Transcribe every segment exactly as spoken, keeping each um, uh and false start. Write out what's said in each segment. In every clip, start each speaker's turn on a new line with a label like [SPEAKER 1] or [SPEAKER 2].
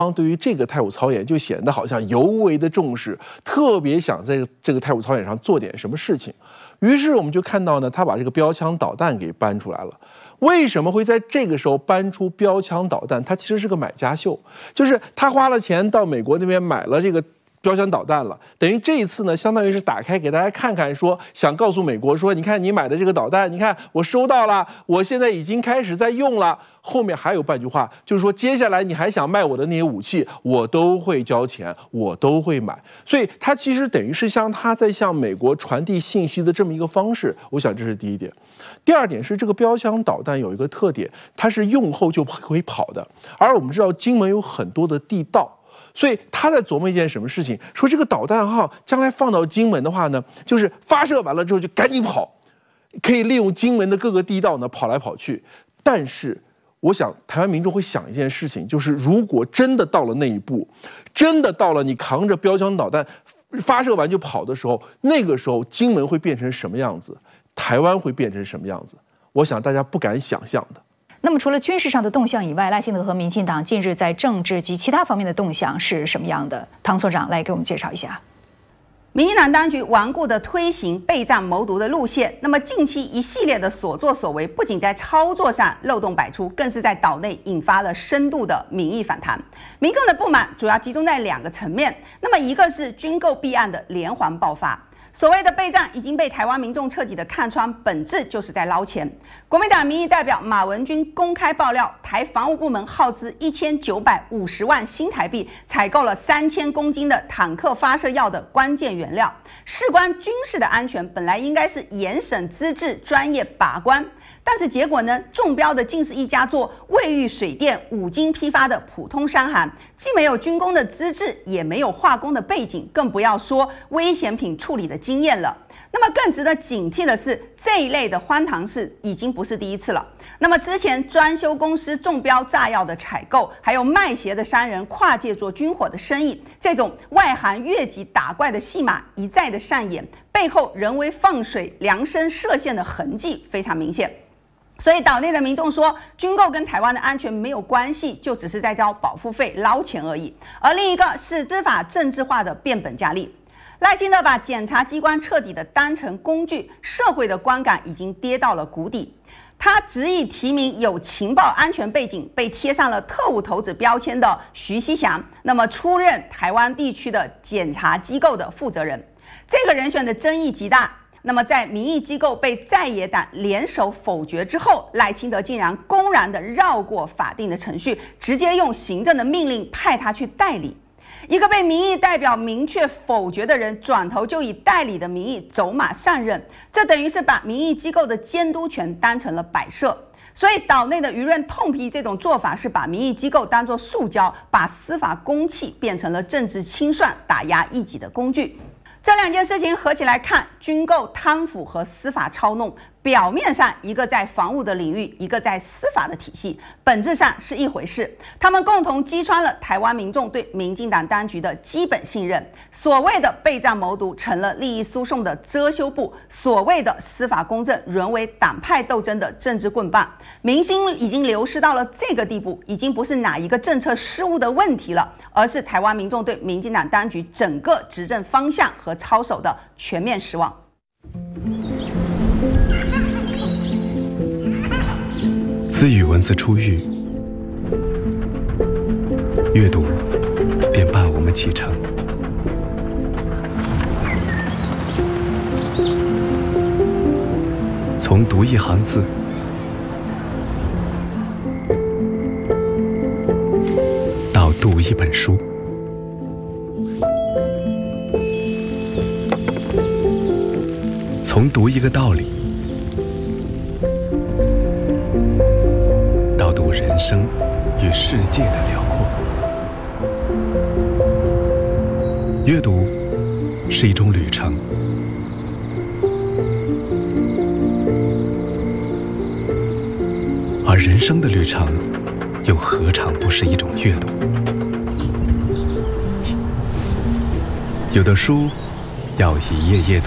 [SPEAKER 1] 对于这个太武操演就显得好像尤为的重视，特别想在这个太武操演上做点什么事情。于是我们就看到呢，他把这个标枪导弹给搬出来了。为什么会在这个时候搬出标枪导弹？它其实是个买家秀，就是他花了钱到美国那边买了这个标枪导弹了，等于这一次呢，相当于是打开给大家看看说，说想告诉美国说，你看你买的这个导弹，你看我收到了，我现在已经开始在用了。后面还有半句话，就是说接下来你还想卖我的那些武器，我都会交钱，我都会买。所以他其实等于是像他在向美国传递信息的这么一个方式。我想这是第一点。第二点是这个标枪导弹有一个特点，它是用后就可以跑的，而我们知道金门有很多的地道。所以他在琢磨一件什么事情，说这个导弹哈，将来放到金门的话呢，就是发射完了之后就赶紧跑，可以利用金门的各个地道呢跑来跑去。但是我想台湾民众会想一件事情，就是如果真的到了那一步，真的到了你扛着标枪导弹发射完就跑的时候，那个时候金门会变成什么样子，台湾会变成什么样子，我想大家不敢想象的。
[SPEAKER 2] 那么除了军事上的动向以外，赖清德和民进党近日在政治及其他方面的动向是什么样的？唐所长来给我们介绍一下。
[SPEAKER 3] 民进党当局顽固地推行备战谋独的路线，那么近期一系列的所作所为，不仅在操作上漏洞百出，更是在岛内引发了深度的民意反弹。民众的不满主要集中在两个层面，那么一个是军购弊案的连环爆发。所谓的备战已经被台湾民众彻底的看穿，本质就是在捞钱。国民党民意代表马文君公开爆料，台防务部门耗资一千九百五十万新台币，采购了三千公斤的坦克发射药的关键原料。事关军事的安全，本来应该是严审资质、专业把关，但是结果呢？中标的竟是一家做卫浴水电五金批发的普通商行，既没有军工的资质，也没有化工的背景，更不要说危险品处理的经验了。那么更值得警惕的是，这一类的荒唐事已经不是第一次了。那么之前专修公司中标炸药的采购，还有卖鞋的商人跨界做军火的生意，这种外行越级打怪的戏码一再的上演，背后人为放水、量身设限的痕迹非常明显。所以岛内的民众说，军购跟台湾的安全没有关系，就只是在交保护费捞钱而已。而另一个是司法政治化的变本加厉。赖清德把检察机关彻底的当成工具，社会的观感已经跌到了谷底。他执意提名有情报安全背景、被贴上了特务头子标签的徐熙祥，那么出任台湾地区的检察机构的负责人。这个人选的争议极大。那么在民意机构被在野党联手否决之后，赖清德竟然公然的绕过法定的程序，直接用行政的命令派他去代理。一个被民意代表明确否决的人，转头就以代理的名义走马上任，这等于是把民意机构的监督权当成了摆设。所以岛内的舆论痛批这种做法是把民意机构当作塑胶，把司法公器变成了政治清算、打压异己的工具。这两件事情合起来看，军购贪腐和司法操弄，表面上一个在防务的领域，一个在司法的体系，本质上是一回事。他们共同击穿了台湾民众对民进党当局的基本信任。所谓的备战谋独成了利益输送的遮羞布，所谓的司法公正沦为党派斗争的政治棍棒。民心已经流失到了这个地步，已经不是哪一个政策失误的问题了，而是台湾民众对民进党当局整个执政方向和操守的全面失望。
[SPEAKER 4] 自与文字初遇，阅读便伴我们启程。从读一行字，到读一本书，从读一个道理，到读人生与世界的辽阔。阅读是一种旅程，而人生的旅程又何尝不是一种阅读？有的书要一页页读，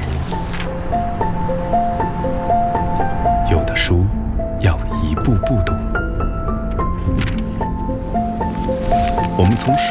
[SPEAKER 4] 有的书要一步步读。我们从书